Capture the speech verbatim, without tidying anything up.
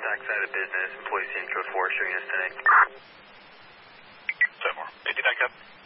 backside of business, employee scene code four, showing us today. Seven more. eighty-nine, Cap.